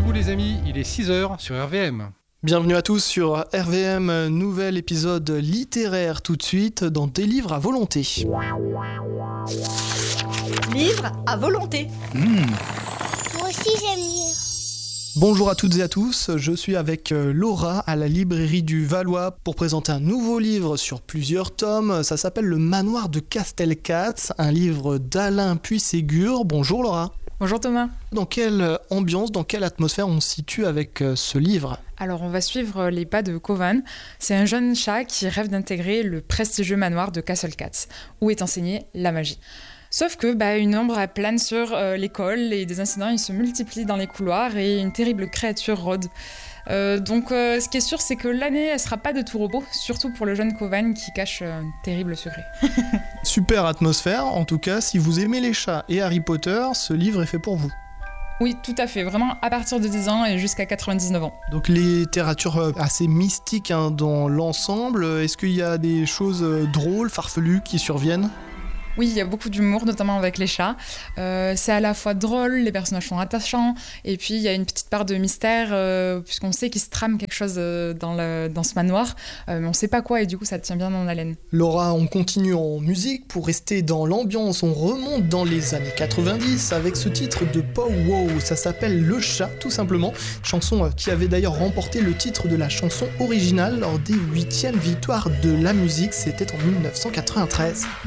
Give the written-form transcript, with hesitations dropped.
Debout les amis, il est 6h sur RVM. Bienvenue à tous sur RVM, nouvel épisode littéraire tout de suite dans Des livres à volonté. Livres à volonté. Moi aussi j'aime lire. Bonjour à toutes et à tous, je suis avec Laura à la librairie du Valois pour présenter un nouveau livre sur plusieurs tomes. Ça s'appelle Le Manoir de Castelcats, un livre d'Alain Puységur. Bonjour Laura. Bonjour Thomas. Dans quelle ambiance, dans quelle atmosphère on se situe avec ce livre ? Alors on va suivre les pas de Kovan. C'est un jeune chat qui rêve d'intégrer le prestigieux manoir de Castelcats, où est enseignée la magie. Sauf que une ombre plane sur l'école et des incidents ils se multiplient dans les couloirs et une terrible créature rôde. Ce qui est sûr, c'est que l'année, elle sera pas de tout repos, surtout pour le jeune Kovan qui cache un terrible secret. Super atmosphère, en tout cas, si vous aimez les chats et Harry Potter, ce livre est fait pour vous. Oui, tout à fait, vraiment à partir de 10 ans et jusqu'à 99 ans. Donc littérature assez mystique dans l'ensemble, est-ce qu'il y a des choses drôles, farfelues qui surviennent ? Oui, il y a beaucoup d'humour, notamment avec les chats. C'est à la fois drôle, les personnages sont attachants, et puis il y a une petite part de mystère, puisqu'on sait qu'il se trame quelque chose dans ce manoir, mais on ne sait pas quoi, et du coup ça tient bien en haleine. Laura, on continue en musique. Pour rester dans l'ambiance, on remonte dans les années 90 avec ce titre de Pow Wow. Ça s'appelle Le Chat, tout simplement. Chanson qui avait d'ailleurs remporté le titre de la chanson originale lors des 8e victoires de la musique. C'était en 1993.